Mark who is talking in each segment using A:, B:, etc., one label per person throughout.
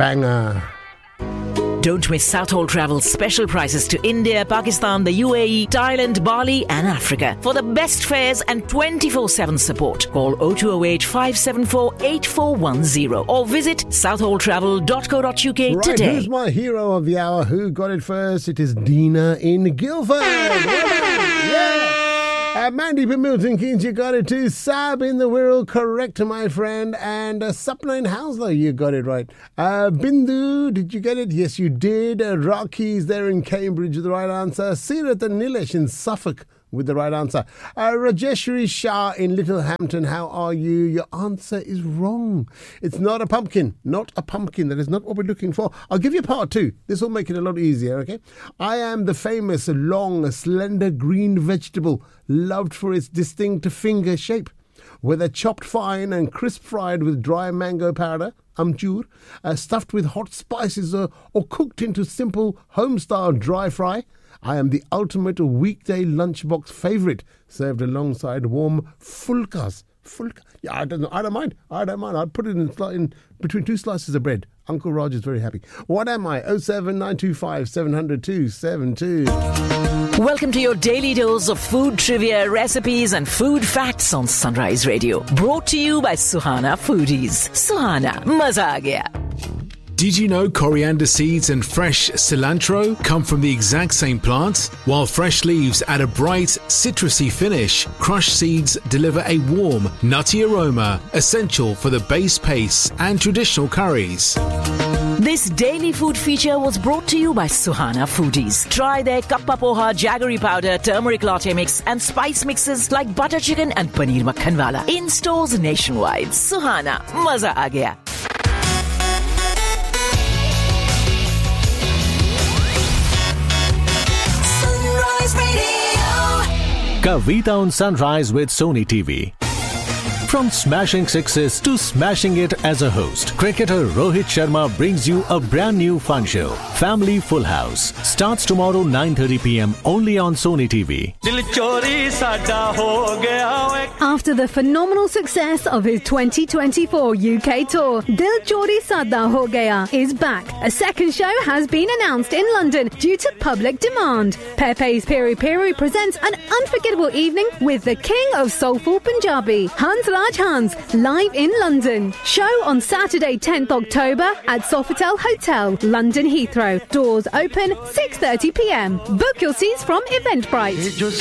A: banger.
B: Don't miss Southall Travel's special prices to India, Pakistan, the UAE, Thailand, Bali and Africa. For the best fares and 24/7 support, call 0208 574 8410 or visit southalltravel.co.uk today.
A: Who's my hero of the hour? Who got it first? It is Dina in Guildford. Yeah. Mandy from Milton Keynes, you got it too. Sab in the Wirral, correct, my friend. And Sapna in Hounslow, you got it right. Bindu, did you get it? Yes, you did. Rocky's there in Cambridge with the right answer. Sirat and Nilesh in Suffolk with the right answer. Rajeshri Shah in Littlehampton, how are you? Your answer is wrong. It's not a pumpkin. Not a pumpkin. That is not what we're looking for. I'll give you part two. This will make it a lot easier, okay? I am the famous, long, slender green vegetable, loved for its distinct finger shape. Whether chopped fine and crisp fried with dry mango powder, amchur, stuffed with hot spices or cooked into simple home-style dry fry, I am the ultimate weekday lunchbox favourite, served alongside warm fulkas. Yeah, I don't mind. I'd put it in between two slices of bread. Uncle Roger's very happy. What am I? 07925 700 272.
B: Welcome to your daily dose of food trivia, recipes and food facts on Sunrise Radio. Brought to you by Suhana Foodies. Suhana, maza aa gaya.
C: Did you know coriander seeds and fresh cilantro come from the exact same plant? While fresh leaves add a bright, citrusy finish, crushed seeds deliver a warm, nutty aroma, essential for the base paste and traditional curries.
B: This daily food feature was brought to you by Suhana Foodies. Try their kappa poha, jaggery powder, turmeric latte mix and spice mixes like butter chicken and paneer makhan wala. In stores nationwide. Suhana, maza aa gaya.
D: Kavita on Sunrise with Sony TV. From smashing sixes to smashing it as a host, cricketer Rohit Sharma brings you a brand new fun show. Family Full House starts tomorrow 9:30 p.m. only on Sony TV.
E: After the phenomenal success of his 2024 UK tour, Dil Chori Sada Ho Gaya is back. A second show has been announced in London due to public demand. Pepe's Peri Peri presents an unforgettable evening with the king of soulful Punjabi, Hans Raj Hans, live in London. Show on Saturday 10th October at Sofitel Hotel, London Heathrow. Doors open 6:30 p.m. Book your seats from Eventbrite.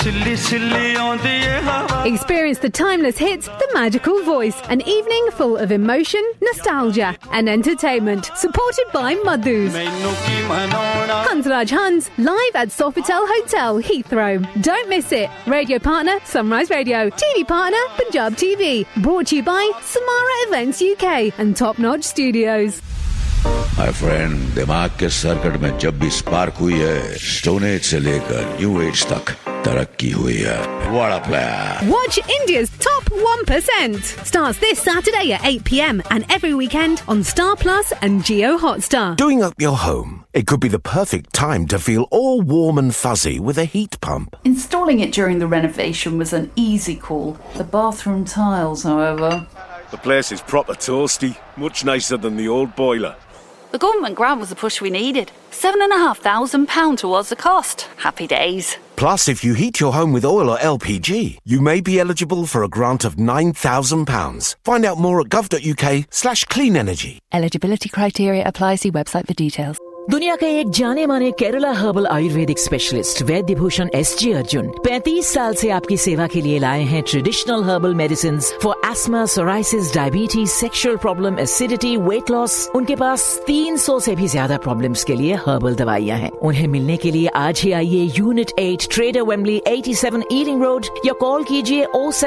E: Experience the timeless hits, the magical voice. An evening full of emotion, nostalgia and entertainment. Supported by Madhus. Hans Raj Hans, live at Sofitel Hotel, Heathrow. Don't miss it. Radio partner, Sunrise Radio. TV partner, Punjab TV. Brought to you by Samara Events UK and Top Notch Studios.
F: My friend, दिमाग के circuit में जब भी spark हुई है, stone age से लेकर new age तक तरक्की हुई है. What a player!
E: Watch India's Top 1%. Starts this Saturday at 8 p.m. and every weekend on Star Plus and Geo Hotstar.
G: Doing up your home. It could be the perfect time to feel all warm and fuzzy with a heat pump.
H: Installing it during the renovation was an easy call. The bathroom tiles, however.
I: The place is proper toasty, much nicer than the old boiler.
H: The government grant was the push we needed. £7,500 towards the cost. Happy days.
G: Plus, if you heat your home with oil or LPG, you may be eligible for a grant of £9,000. Find out more at gov.uk/clean energy.
H: Eligibility criteria apply. See website for details.
B: दुनिया के एक जाने माने Kerala herbal Ayurvedic specialist वैद्य Bhushan SG Arjun 35 साल से आपकी सेवा के लिए लाए हैं traditional herbal medicines for ESMA, psoriasis, diabetes, sexual problem, acidity, weight loss. उनके पास 300 से भी ज्यादा प्रॉब्लम्स के लिए हर्बल दवाइयां हैं. उन्हें मिलने के लिए आज ही आइए unit 8 trader Wembley 87 ailing road या कॉल कीजिए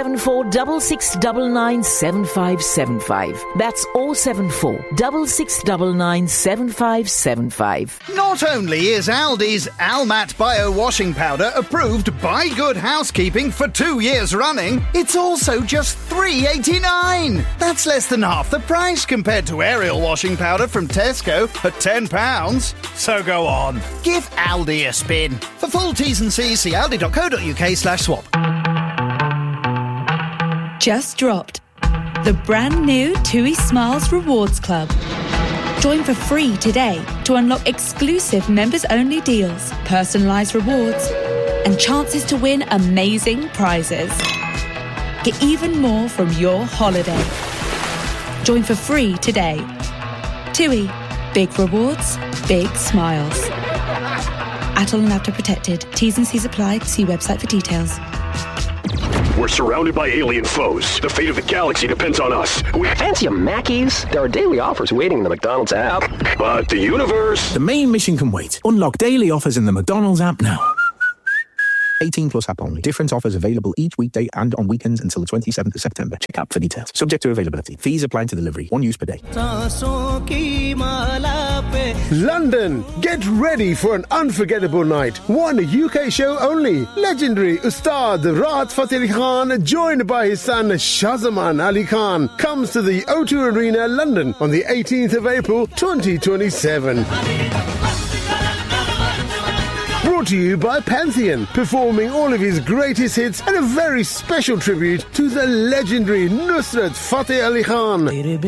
B: 07466997575. That's 07466997575.
J: Not only is Aldi's Almat Bio Washing Powder approved by Good Housekeeping for 2 years running, it's also just $3.89. That's less than half the price compared to Ariel washing powder from Tesco at £10. So go on, give Aldi a spin. For full T's and C's, see aldi.co.uk/swap.
K: Just dropped the brand new TUI Smiles Rewards Club. Join for free today to unlock exclusive members-only deals, personalised rewards, and chances to win amazing prizes. Get even more from your holiday. Join for free today. TUI. Big rewards, big smiles. Atoll and Apta protected. T's and C's apply. See website for details.
L: We're surrounded by alien foes. The fate of the galaxy depends on us.
M: Fancy a Mackey's? There are daily offers waiting in the McDonald's app.
L: But the universe...
N: The main mission can wait. Unlock daily offers in the McDonald's app now. 18 plus app only. Different offers available each weekday and on weekends until the 27th of September. Check app for details. Subject to availability. Fees apply to delivery. One use per day.
A: London, get ready for an unforgettable night. One UK show only. Legendary Ustad Rahat Fateh Ali Khan, joined by his son Shahzaman Ali Khan, comes to the O2 Arena, London on the 18th of April 2027. Brought to you by Pantheon, performing all of his greatest hits and a very special tribute to the legendary Nusrat Fateh Ali Khan.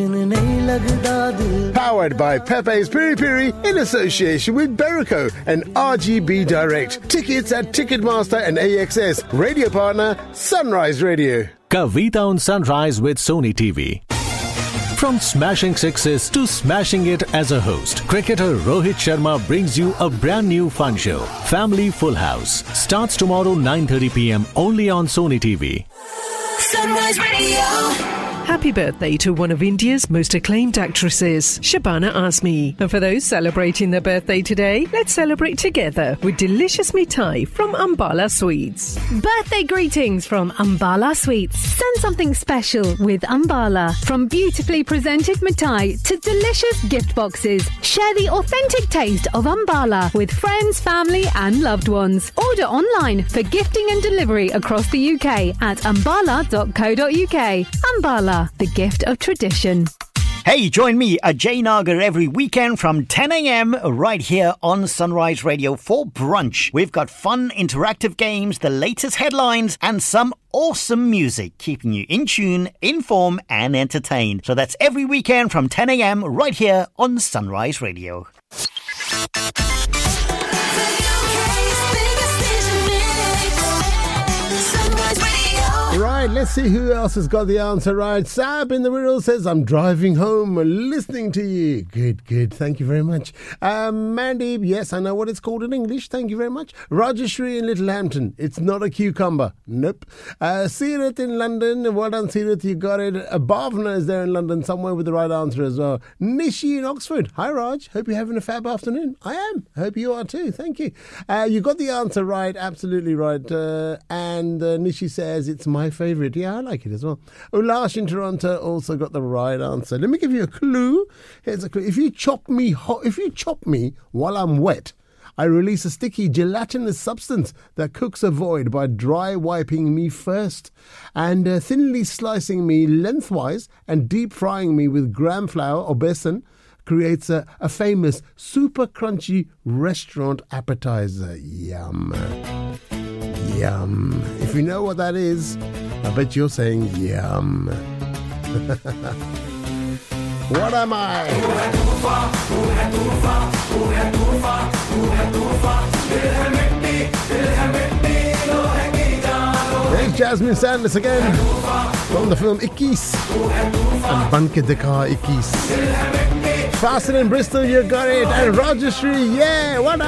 A: Powered by Pepe's Piri Piri in association with Berico and RGB Direct. Tickets at Ticketmaster and AXS. Radio partner, Sunrise Radio.
D: Kavita on Sunrise with Sony TV. From smashing sixes to smashing it as a host, cricketer Rohit Sharma brings you a brand new fun show, Family Full House. Starts tomorrow 9:30 p.m. only on Sony TV.
O: Sunrise Radio. Happy birthday to one of India's most acclaimed actresses, Shabana Azmi. And for those celebrating their birthday today, let's celebrate together with delicious mithai from Ambala Sweets.
E: Birthday greetings from Ambala Sweets. Send something special with Ambala. From beautifully presented mithai to delicious gift boxes, share the authentic taste of Ambala with friends, family and loved ones. Order online for gifting and delivery across the UK at ambala.co.uk. Ambala, the gift of tradition.
P: Hey, join me, Ajay Nagar, every weekend from 10 a.m. right here on Sunrise Radio for brunch. We've got fun, interactive games, the latest headlines, and some awesome music, keeping you in tune, informed, and entertained. So that's every weekend from 10 a.m. right here on Sunrise Radio.
A: Right, let's see who else has got the answer right. Sab in the Wirral says, I'm driving home listening to you. Good. Thank you very much. Mandy, yes, I know what it's called in English. Thank you very much. Rajashri in Littlehampton. It's not a cucumber. Nope. Sirat in London. Well done, Sirat. You got it. Bhavna is there in London somewhere with the right answer as well. Nishi in Oxford. Hi, Raj. Hope you're having a fab afternoon. I am. Hope you are too. Thank you. You got the answer right. Absolutely right. And Nishi says, it's my favourite. Yeah, I like it as well. Ulash in Toronto also got the right answer. Let me give you a clue. Here's a clue. If you chop me while I'm wet, I release a sticky gelatinous substance that cooks a void by dry wiping me first and thinly slicing me lengthwise and deep frying me with gram flour or besan creates a famous super crunchy restaurant appetizer. Yum. Yum. If you know what that is, I bet you're saying yum. What am I? There's Jasmine Sanders again from the film Ikkis. Banke Dekha Ikkis. Fasten in Bristol, you got it. And Rajashri, yeah, what